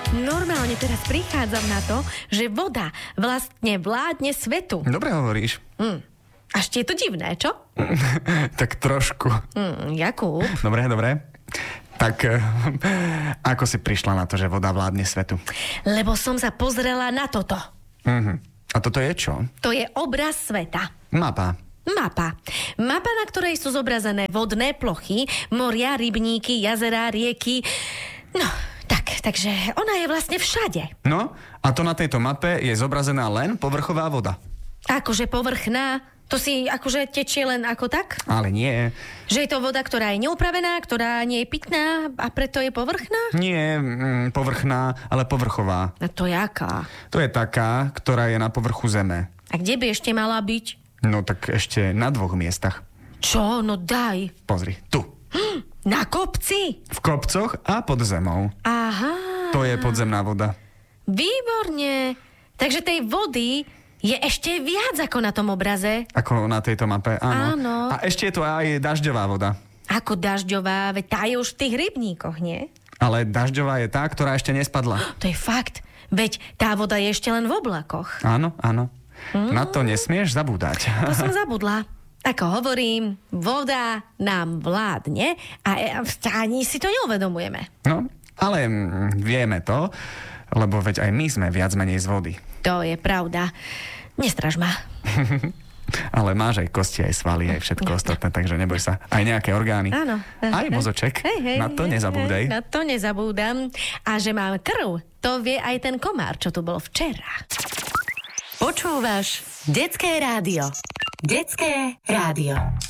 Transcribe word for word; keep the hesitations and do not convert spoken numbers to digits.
Normálne teraz prichádzam na to, že voda vlastne vládne svetu. Dobre hovoríš. Mm. Až ti je to divné, čo? Tak trošku. Mm, Jakub. Dobre, dobre. Tak ako si prišla na to, že voda vládne svetu? Lebo som sa pozrela na toto. Mhm. A toto je čo? To je obraz sveta. Mapa. Mapa. Mapa, na ktorej sú zobrazené vodné plochy, moria, rybníky, jazerá, rieky. No, tak, takže ona je vlastne všade. No, a to na tejto mape je zobrazená len povrchová voda. Akože povrchná, to si akože tečie len ako tak? Ale nie. Že je to voda, ktorá je neupravená, ktorá nie je pitná a preto je povrchná? Nie mm, povrchná, ale povrchová. A to je aká? To je taká, ktorá je na povrchu zeme. A kde by ešte mala byť? No tak ešte na dvoch miestach. Čo? No daj. Pozri, tu. Hm, na kopci? V kopcoch a pod zemou. Aha. To je podzemná voda. Výborne. Takže tej vody je ešte viac ako na tom obraze. Ako na tejto mape, áno. Áno. A ešte je tu aj dažďová voda. Ako dažďová, veď tá je už v tých rybníkoch, nie? Ale dažďová je tá, ktorá ešte nespadla. To je fakt. Veď tá voda je ešte len v oblakoch. Áno, áno. Mm. Na to nesmieš zabúdať. To som zabudla. Ako hovorím, voda nám vládne a ani si to neuvedomujeme. No, ale mm, vieme to, lebo veď aj my sme viac menej z vody. To je pravda. Nestraž ma. Ale máš aj kosti, aj svaly, aj všetko ostatné, takže neboj sa. Aj nejaké orgány. Áno. Aj mozoček. Hej, hej, na to hej, nezabúdaj. Hej, na to nezabúdam. A že mám krv, to vie aj ten komár, čo tu bol včera. Počúvaš Detské rádio. Detské rádio.